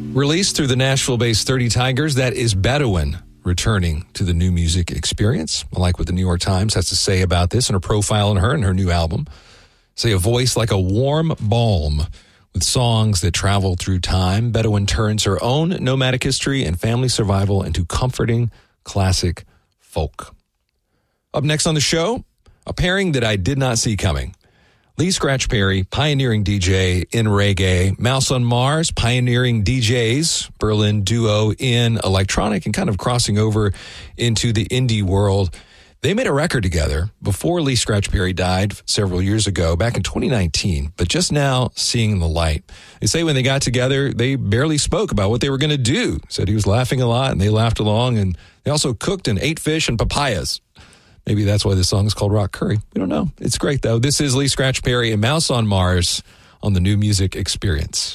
Released through the Nashville-based 30 Tigers, that is Bedouin returning to the New Music Experience. I like what the New York Times has to say about this in her profile on her and her new album. Say a voice like a warm balm with songs that travel through time. Bedouin turns her own nomadic history and family survival into comforting classic folk. Up next on the show, a pairing that I did not see coming. Lee Scratch Perry, pioneering DJ in reggae. Mouse on Mars, pioneering DJs, Berlin duo in electronic and kind of crossing over into the indie world. They made a record together before Lee Scratch Perry died several years ago, back in 2019, but just now seeing the light. They say when they got together, they barely spoke about what they were going to do. Said he was laughing a lot and they laughed along, and they also cooked and ate fish and papayas. Maybe that's why this song is called Rock Curry. We don't know. It's great, though. This is Lee Scratch Perry and Mouse on Mars on the New Music Experience.